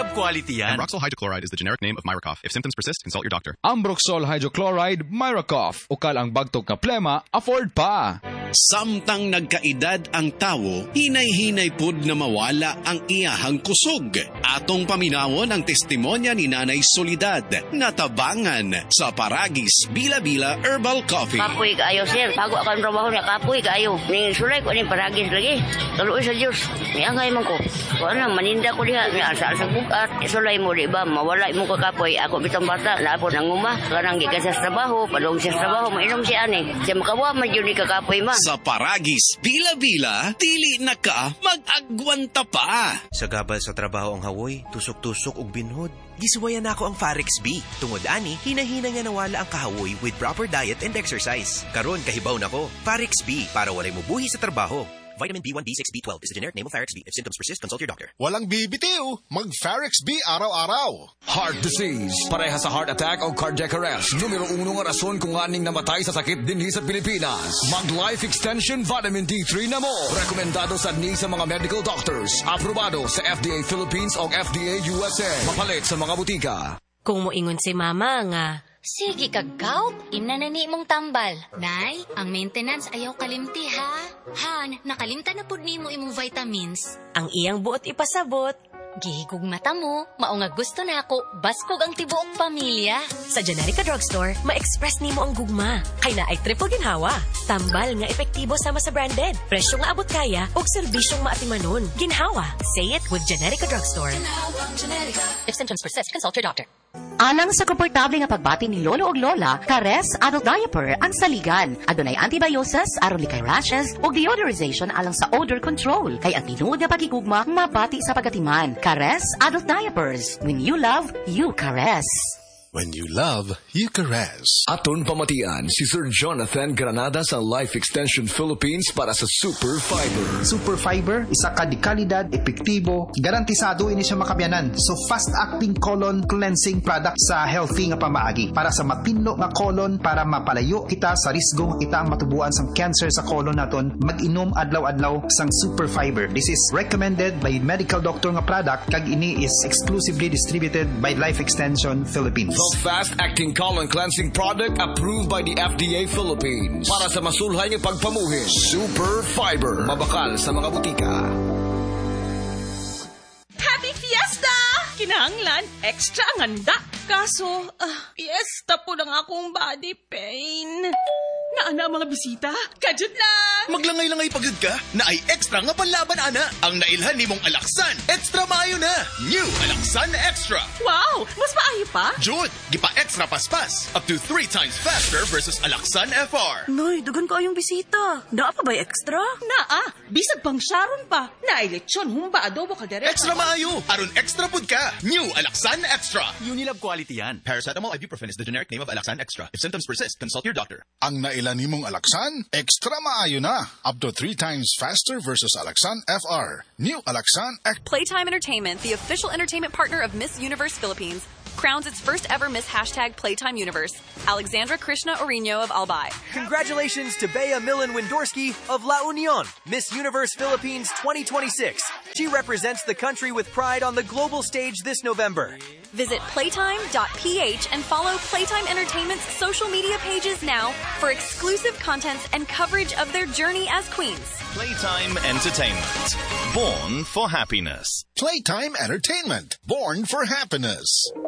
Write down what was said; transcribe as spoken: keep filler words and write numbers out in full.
Unilab quality yan. Ambroxol hydrochloride is the generic name of Myracoff. If symptoms persist, consult your doctor. Ambroxol hydrochloride, Myracoff. Ukal ang bagtog nga plema, afford pa. Samtang nagkaedad ang tawo, hinay-hinay pud na mawala ang iyahang kusog. Atong paminawon ang testimonya ni Nanay Solidad, natabangan sa Paragis Bila-Bila Herbal Coffee. Kapoy kaayo, sir. Bago ako ang trabaho niya, kapoy kaayo. Ning sulay ko ning Paragis lagi. Tuloy sa Diyos. May angay man ko. Kung ano, maninda ko diha. May asa sa bukat. Sulay mo, di ba? Mawala mo ka kapoy. Ako bitang bata. Lapo ng uma. Karang gikas sa trabaho. Padong siya sa trabaho. Mainom siya ani. Siya makawa man yun ni kakapoy ma. Sa Paragis Bila-Bila, dili na ka mag-agwanta pa. Sa gabal sa trabaho ang hawoy, tusok-tusok ug binhod. Gisuwayan ako ang Farex B. Tungod ani, hinahina nga nawala ang kahawoy with proper diet and exercise. Karon kahibaw nako. Farex B para walay mubuhi sa trabaho. Vitamin B one, B six, B twelve is a generic name of Farex B. If symptoms persist, consult your doctor. Walang bibitiw, mag-Farex B araw-araw. Heart disease, pareha sa heart attack o cardiac arrest. Numero uno nga rason kung aning namatay sa sakit dinhi sa Pilipinas. Mag-Life Extension Vitamin D three na mo. Rekomendado sa ni sa mga medical doctors. Aprobado sa F D A Philippines o F D A U S A. Mapalit sa mga butika. Kung moingon si mama nga, sige kagaw, inanani mong tambal. Nay, ang maintenance ayaw kalimti ha. Han, nakalimta na pud nimo imong vitamins. Ang iyang buot ipasabot. Gihigog mata mo, mao nga gusto na ako, baskog ang tibuok pamilya. Sa Generica Drugstore, ma-express nimo ang gugma. Kay na ay triple ginhawa. Tambal nga epektibo sama sa branded. Presyo nga abot kaya, ug serbisyong maatimanon. Ginhawa. Say it with Generica Drugstore. If symptoms persist, consult your doctor. Alang sa komportable nga pagbati ni Lolo og Lola, Kares Adult Diaper ang saligan. Adunay antibiosis, aron likay rashes, ug deodorization alang sa odor control. Kay ang tinuod nga pagigugma, mabati sa pagatiman. Kares Adult Diapers. When you love, you caress. When you love, you caress. Aton pamatian si Sir Jonathan Granada sa Life Extension Philippines para sa Super Fiber. Super Fiber, isa ka di kalidad, epektibo, garantisado ini siya makabiyanan. So fast-acting colon cleansing product sa healthy nga pamaagi. Para sa matinlo nga colon, para mapalayo kita sa risgo kita matubuan sang cancer sa colon naton, mag-inom adlaw-adlaw sang Super Fiber. This is recommended by medical doctor nga product, kag ini is exclusively distributed by Life Extension Philippines. The fast-acting colon cleansing product approved by the F D A Philippines. Para sa masulhay ng pagpamuhin. Super Fiber. Mabakal sa mga butika. Happy Fiesta! Kinahanglan, extra ang handa. Kaso, uh, fiesta po lang akong body pain. Naana mga bisita? Kajud lang! Maglangay-langay pagod ka? Na ay extra nga panlaban, ana. Ang nailhan ni mong Alaksan. Extra maayo na. New Alaksan Extra. Wow! Mas maayo pa? Jud, gipa-extra paspas. Up to three times faster versus Alaksan F R. Noy, dugan ko ayong bisita. Naa pa ba'y extra? Naa. Bisag pang Sharon pa. Naay lechon, humba, adobo, kaldereta. Extra maayo. Aron extra pud ka. New Alaksan Extra. Unilab quality yan. Paracetamol ibuprofen is the generic name of Alaksan Extra. If symptoms persist, consult your doctor. Ang nailan ni mong Alaksan, extra maayo na. Up to three times faster versus Alaksan F R. New Alaksan Extra. Playtime Entertainment, the official entertainment partner of Miss Universe Philippines, crowns its first ever Miss Hashtag Playtime Universe, Alexandra Krishna Orino of Albay. Congratulations to Bea Millen Windorski of La Union, Miss Universe Philippines twenty twenty-six. She represents the country with pride on the global stage this November. Visit playtime dot p h and follow Playtime Entertainment's social media pages now for exclusive content and coverage of their journey as queens. Playtime Entertainment. Born for happiness. Playtime Entertainment. Born for happiness.